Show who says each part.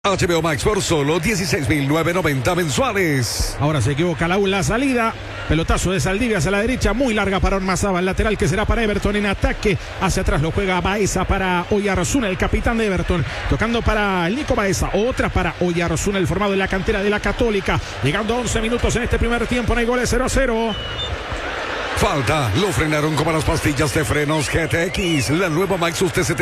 Speaker 1: HBO Max por solo 16.990 mensuales.
Speaker 2: Ahora se equivoca la salida. Pelotazo de Saldivia hacia la derecha, muy larga para Ormazábal, lateral que será para Everton en ataque. Hacia atrás lo juega Baeza para Oyarzún, el capitán de Everton. Tocando para el Nico Baeza, otra para Oyarzún, el formado en la cantera de la Católica. Llegando a 11 minutos en este primer tiempo, no hay goles, 0-0.
Speaker 1: Falta, lo frenaron como las pastillas de frenos GTX. La nueva Maxus TCT